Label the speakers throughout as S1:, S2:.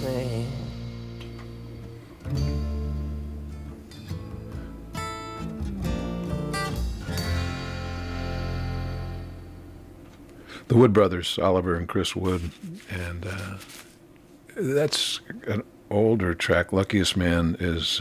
S1: man.
S2: The Wood Brothers, Oliver and Chris Wood, and that's an older track. Luckiest Man is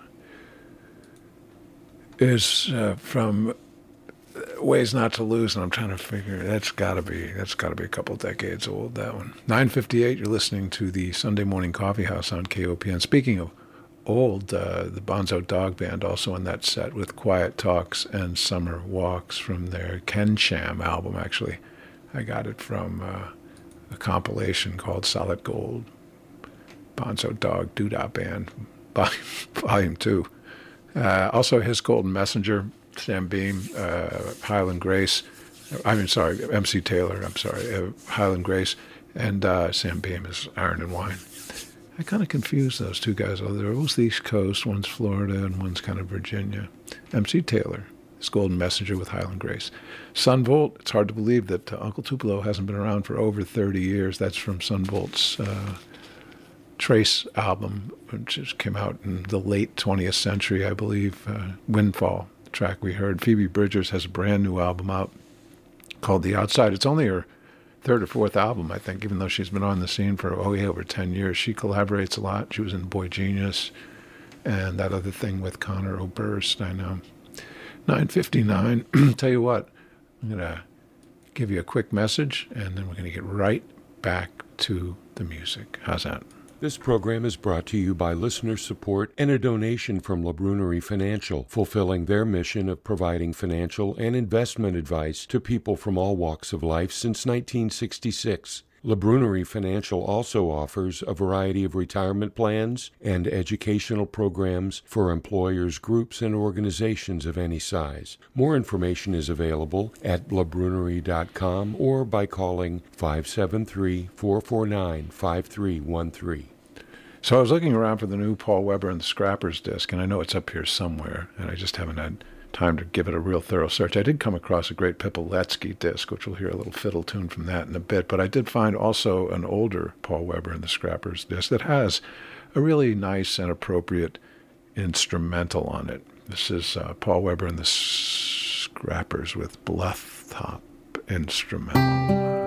S2: from Ways Not to Lose, and I'm trying to figure that's got to be a couple decades old. That one. 9:58. You're listening to the Sunday Morning Coffee House on KOPN. Speaking of old, the Bonzo Dog Band also in that set with Quiet Talks and Summer Walks from their Ken Sham album. Actually, I got it from a compilation called Solid Gold, Bonzo Dog Doodah Band, Volume 2. Also His Golden Messenger, Sam Beam, Highland Grace. MC Taylor, Highland Grace, and Sam Beam is Iron and Wine. I kind of confuse those two guys. They're both the East Coast, one's Florida and one's kind of Virginia. MC Taylor, His Golden Messenger with Highland Grace. Son Volt, it's hard to believe that Uncle Tupelo hasn't been around for over 30 years. That's from Son Volt's Trace album, which just came out in the late 20th century, I believe. Windfall, the track we heard. Phoebe Bridgers has a brand new album out called The Outside. It's only her third or fourth album, I think, even though she's been on the scene for over 10 years. She collaborates a lot. She was in Boy Genius and that other thing with Conor Oberst, I know. 9:59. Tell you what, I'm going to give you a quick message, and then we're going to get right back to the music. How's that?
S3: This program is brought to you by listener support and a donation from LeBrunerie Financial, fulfilling their mission of providing financial and investment advice to people from all walks of life since 1966. LeBrunerie Financial also offers a variety of retirement plans and educational programs for employers, groups, and organizations of any size. More information is available at lebrunerie.com or by calling 573-449-5313.
S2: So I was looking around for the new Paul Weber and the Scrappers disc, and I know it's up here somewhere, and I just haven't had time to give it a real thorough search. I did come across a great Pipoletsky disc, which we'll hear a little fiddle tune from that in a bit, but I did find also an older Paul Weber and the Scrappers disc that has a really nice and appropriate instrumental on it. This is Paul Weber and the Scrappers with Bluff Top Instrumental.